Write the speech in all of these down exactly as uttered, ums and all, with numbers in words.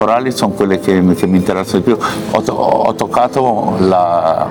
orali sono quelle che, che mi interessano di più. Ho, ho toccato la,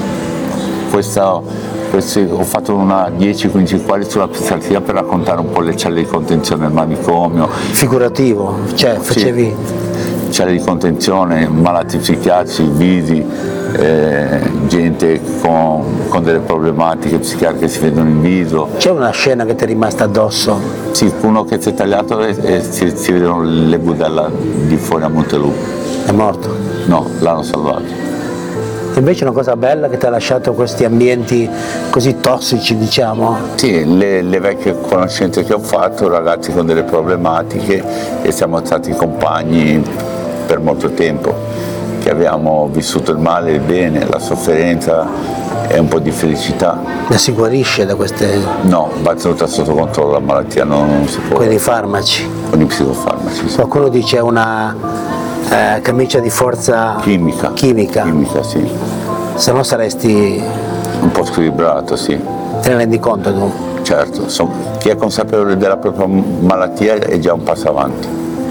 questa, questi, ho fatto una dieci quindici quadri sulla psichiatria per raccontare un po' le celle di contenzione del manicomio. Figurativo, cioè facevi... Sì, celle di contenzione, malati psichiatrici, visi, eh, gente con, con delle problematiche psichiatriche che si vedono in viso. C'è una scena che ti è rimasta addosso? Sì, uno che si è tagliato e, e si, si vedono le budella di fuori a Montelupo. È morto? No, l'hanno salvato. Invece una cosa bella che ti ha lasciato questi ambienti così tossici, diciamo? Sì, le, le vecchie conoscenze che ho fatto, ragazzi con delle problematiche, e siamo stati compagni per molto tempo, che abbiamo vissuto il male e il bene, la sofferenza e un po' di felicità. La si guarisce da queste... No, va tenuta sotto controllo la malattia, non, non si può. Con i farmaci? Con i psicofarmaci, sì. Qualcuno dice una... Eh, camicia di forza chimica. Chimica. Chimica, sì. Se no saresti... Un po' squilibrato, sì. Te ne rendi conto tu? Certo, so, chi è consapevole della propria malattia è già un passo avanti.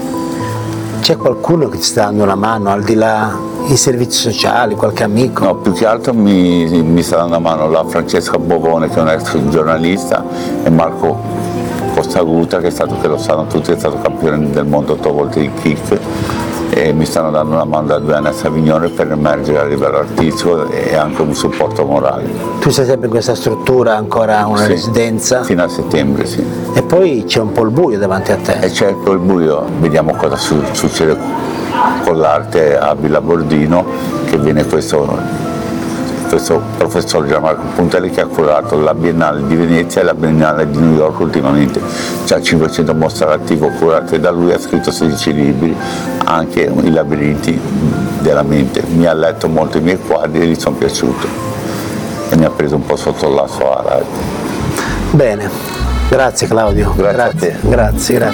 C'è qualcuno che ti sta dando una mano, al di là i servizi sociali, qualche amico? No, più che altro mi, mi sta dando una mano la Francesca Bovone, che è un ex giornalista, e Marco Costaguta, che è stato, che lo sanno tutti, è stato campione del mondo otto volte di kick, e mi stanno dando una mano da due anni a Savignone per emergere a livello artistico e anche un supporto morale. Tu sei sempre in questa struttura, ancora una sì, residenza? Fino a settembre, sì. E poi c'è un po' il buio davanti a te? E c'è poi il buio, vediamo cosa su, succede con l'arte a Villa Bordino, che viene questo, questo professor Gianmarco Puntelli, che ha curato la Biennale di Venezia e la Biennale di New York ultimamente. C'ha cinquecento mostre all'attivo curate da lui, ha scritto sedici libri, anche i labirinti della mente. Mi ha letto molto i miei quadri e gli sono piaciuti e mi ha preso un po' sotto la sua ala. Bene, grazie Claudio. Grazie, grazie, a te. grazie, grazie.